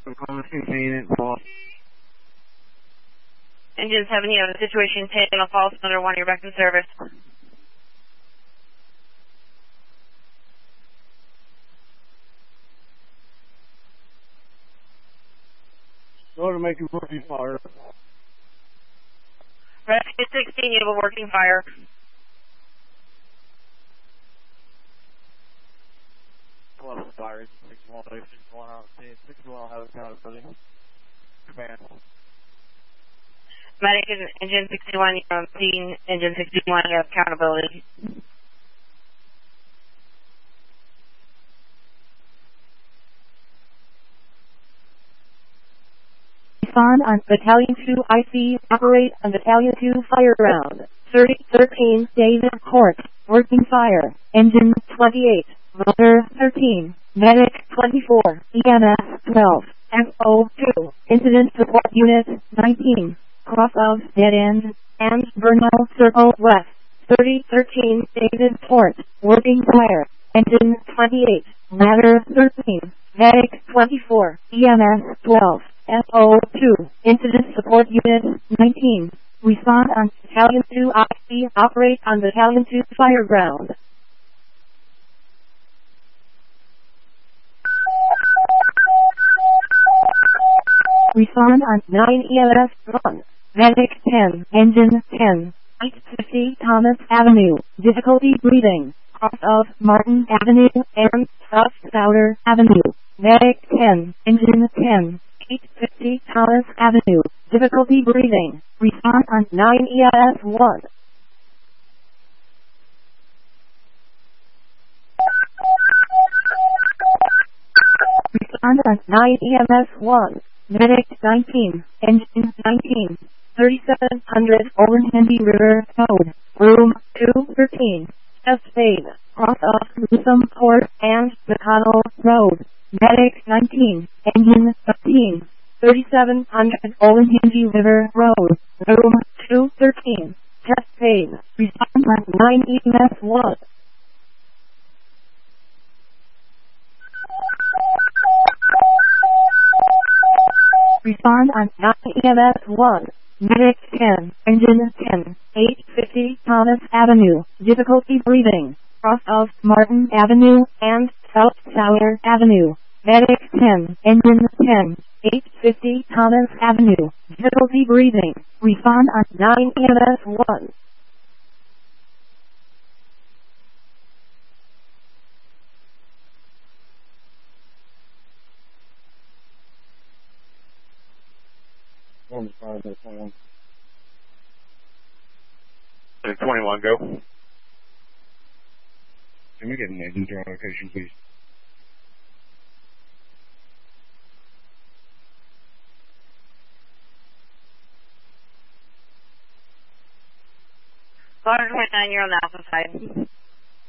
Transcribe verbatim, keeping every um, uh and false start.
Engine seven, you have a situation taken on false under one, you're back in service. Go to make a working fire. Rescue sixteen, you have a working fire. eleven fire, six one, six one out of ten, six one out of accountability. Command. Medic is engine sixty-one, you're on scene. Engine sixty-one, you have accountability. Respond on Battalion two I C, operate on Battalion two fire ground. thirty thirteen, David Court, working fire. Engine twenty-eight, motor thirteen, medic twenty-four, E M S twelve, F O two, incident support unit nineteen, cross of dead end, and Bernal Circle West. thirty thirteen, David Court, working fire. Engine twenty-eight, ladder thirteen, medic twenty-four, E M S twelve. F O two, Incident Support Unit nineteen. Respond on Battalion two I C, operate on Battalion two fire ground. Respond on nine E M S one. Medic ten, Engine ten. eight fifty Thomas Avenue. Difficulty breathing. Cross of Martin Avenue and South Souder Avenue. Medic ten, Engine ten. eight fifty Thomas Avenue. Difficulty breathing. Respond on nine E M S one. Respond on nine E M S one. Medic nineteen. Engine nineteen. thirty-seven hundred Olentangy River Code. Room two thirteen. Chest pain. Cross off Newsom Court and McConnell Road. Medic nineteen, Engine fifteen, thirty-seven hundred Olentangy River Road, Room two thirteen, chest pain, respond on nine E M S one. Respond on nine E M S one. Medic ten, Engine ten, eight fifty Thomas Avenue, difficulty breathing, cross of Martin Avenue and South Souder Avenue. Medic ten, Engine ten, eight fifty Thomas Avenue, difficulty breathing, respond on nine E M S one. One five, twenty-one. twenty-one, go. Can we get an agent on location, please? one twenty-nine, you're on the alpha side.